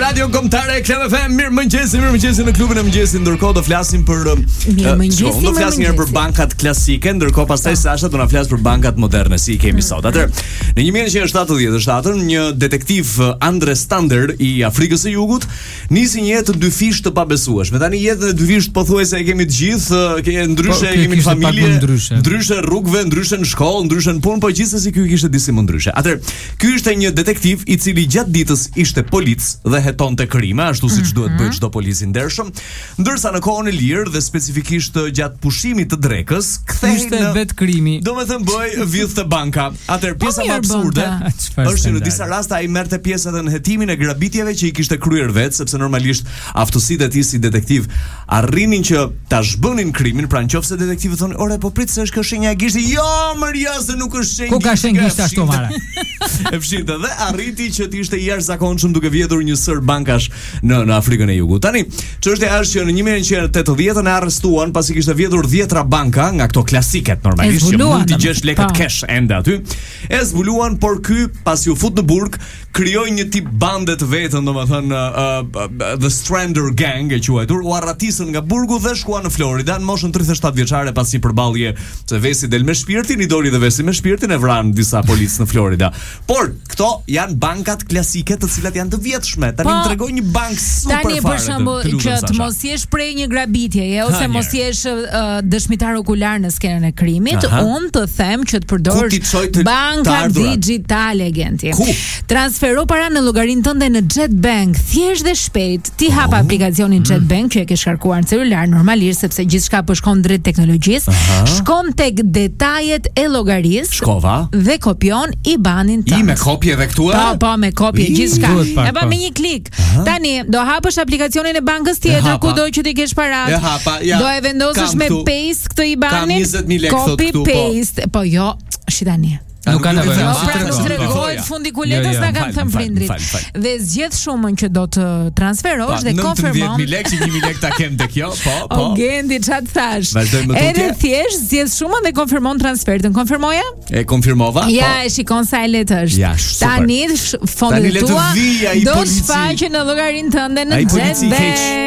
Radio Kombëtare Club FM. Mirëmëngjes në klubin e mëngjesit. Ndërkohë do flasim për do flasim njëherë për bankat klasike, ndërkohë pastaj Sasha do na flas për bankat moderne si i kemi sot. Atëherë, në 1977 një detektiv Andre Stander i Afrikës së Jugut nisi një jetë dy fish të pabesueshme. Tani jetën e dy fish pothuajse e kemi të gjithë, ndryshe kemi në familje, ndryshe rrugëve, ndryshe në shkollë, ndryshe në punë, por gjithsesi ky kishte disi më ndryshe. Atëherë, ky ishte një detektiv i cili gjatë ditës ishte polic dhe hetonte krime, ashtu siç duhet bëj çdo polic i ndershëm, ndërsa në kohën e lirë dhe specifikisht gjatë pushimit të drekës, kthehej në vet krimi. Domethënë bëj vjedh të banka. Atëherë pjesa më absurde është që në disa raste ai merrte pjesë edhe në hetimin e grabitjeve që i kishte kryer vetë, sepse normalisht aftësitë e tij si detektiv arrinin që ta zhbënin krimin, pra nëse detektivi thonë, "Ore, po prit se është kjo shenja e gishtit." "Jo, Maria, se nuk është shenjë." Ku ka shenjë gisht ashtu mara? E fshinte dhe arriti që të ishte i jashtëzakonshëm duke vjedhur një sër bankash në Afrikën e Jugut. Tani, çështja është që në 1980 e arrestuan pasi kishte vjedhur 10 banka nga këto klasiket normalisht që mund të gjesh lekët cash ende aty. E zbuluan, por ky pasi u fut në burg, krijoi një tip bande të vetën, domethënë The Strander Gang e quajtur, u arratisën nga burgu dhe shkuan në Florida në moshën 37 vjeçare pas një përballje se vesi del me shpirtin, i doli dhe vesi me shpirtin, e vranë disa policë në Florida. Por këto janë bankat klasike të cilat janë të vjetshme. Tani më tregoj një bankë super fare. Tani për shembull që të mos jesh prej një grabitjeje ose mos jesh dëshmitar okular në skenën e krimit, unë të them që të përdorësh banka digjitale, agenti. Transfero para në llogarinë tënde në JetBank, thjesht dhe shpejt. Ti hap aplikacionin JetBank që e ke shkarkuar në celular normalisht sepse gjithçka po shkon drejt teknologjisë, shkon tek detajet e llogarisë dhe kopjon IBAN-in tënd. I me kopje edhe këtu? Po, me kopje gjithçka. E pa me një klik. Tani do hapësh aplikacionin e bankës tjetër kudo që ti kesh parat. Do e vendosësh me paste këtë IBAN-in. Copy paste. Po jo, shitani. Nuk ka nevojë. Nuk tregohet fundikuletës na kanë thënë prindrit. Dhe zgjedh shumën që do të transferosh dhe konfirmon. 19.000 lekë, 1.000 lekë ta kem tek jo. Po. Gendi çat thash. Edhe thjesht zgjedh shumën dhe konfirmon transferin. Konfirmoja? E konfirmova. Ja, e shikon sa e lehtë është. Tani fondet tua do shfaqen në llogarinë tënde në JetBank.